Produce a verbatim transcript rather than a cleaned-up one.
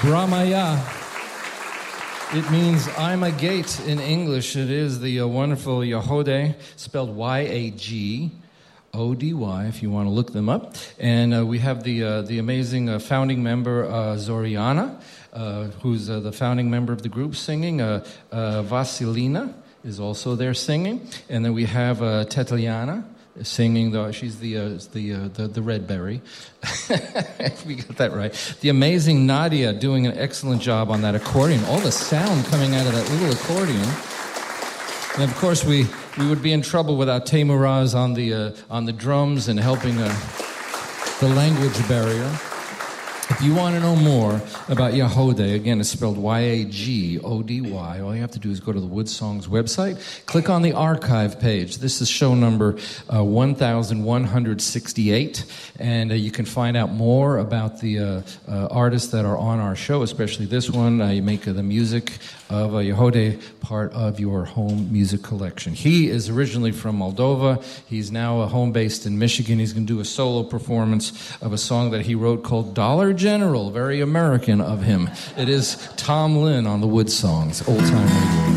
Brahmaya. It means I'm a gate in English. It is the uh, wonderful Yahode, spelled Y A G O D Y, if you want to look them up. And uh, we have the uh, the amazing uh, founding member, uh, Zoriana, uh, who's uh, the founding member of the group, singing. Uh, uh, Vasilina is also there singing. And then we have uh, Tetelyana, singing. The, she's the uh, the, uh, the the red berry. We got that right. The amazing Nadia doing an excellent job on that accordion. All the sound coming out of that little accordion. And of course, we, we would be in trouble without Teimuraz on the uh, on the drums and helping uh, the language barrier. If you want to know more about Yahode, again, it's spelled Y A G O D Y. All you have to do is go to the Wood Songs website, click on the archive page. This is show number uh, one thousand one hundred sixty-eight, and uh, you can find out more about the uh, uh, artists that are on our show, especially this one. Uh, you make uh, the music of uh, Yahode part of your home music collection. He is originally from Moldova. He's now uh, home-based in Michigan. He's going to do a solo performance of a song that he wrote called Dollar General, very American of him. It is Tom Lynn on the Wood Songs, old time radio.